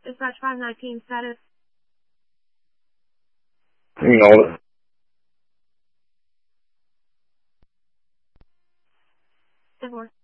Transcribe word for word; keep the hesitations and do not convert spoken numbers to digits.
Dispatch five nineteen, status. You know, ten four.